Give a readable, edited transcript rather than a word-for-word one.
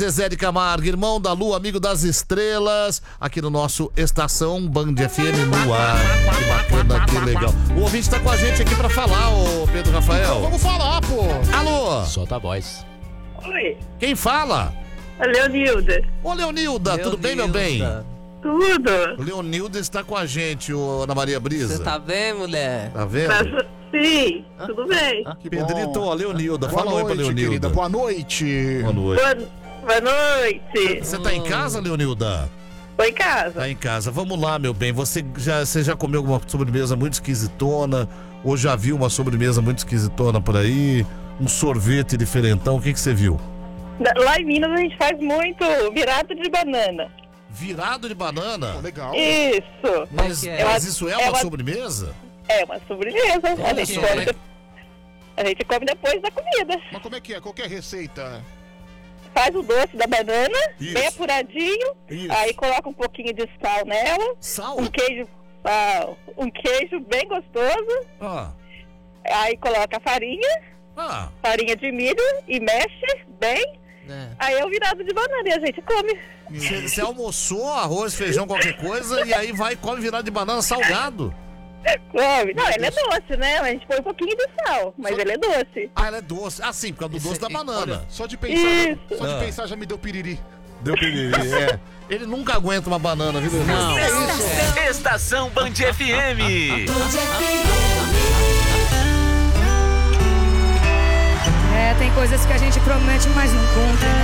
Zezé de Camargo, irmão da Lua, amigo das estrelas, aqui no nosso Estação Band FM no ar. Que bacana, que legal. O ouvinte tá com a gente aqui pra falar, ô Pedro Rafael. Então vamos falar, pô. Alô? Solta a voz. Oi, Quem fala? a Leonilda. Ô Leonilda, tudo bem, meu bem? Tudo? O Leonilda está com a gente, ô Ana Maria Brisa. Você tá bem, mulher? Tá vendo? Sim, tudo bem. Que Pedrito, bom. ó, Leonilda, Boa fala oi pra noite, Leonilda. querida. Boa noite. Boa noite. Boa noite. Você tá em casa, Leonilda? Tô em casa. Tá em casa. Vamos lá, meu bem. Você já comeu alguma sobremesa muito esquisitona? Ou já viu uma sobremesa muito esquisitona por aí? Um sorvete diferentão? O que você viu? Lá em Minas a gente faz muito virado de banana. Virado de banana? Legal. Isso. Mas, que é? mas isso é uma uma- sobremesa? É uma sobremesa. Olha só, né? A gente come depois da comida. Mas como é que é? Qual que é a receita? Faz o doce da banana, Isso. bem apuradinho. Isso. Aí coloca um pouquinho de sal nela. Sal? Um queijo bem gostoso. Ah, Aí coloca a farinha de milho e mexe bem. É. Aí é o virado de banana e a gente come. Você almoçou arroz, feijão, qualquer coisa, e aí vai e come virado de banana salgado. Come. Não, ele é doce, né? A gente põe um pouquinho de sal, mas ele é doce. Ah, ela é doce. Ah, sim, por causa do doce da banana. Só de pensar, Isso. só de pensar já me deu piriri. Deu piriri, é. Ele nunca aguenta uma banana, viu, meu irmão? Não. Estação Band FM. É, tem coisas que a gente promete, mas não cumpre, né?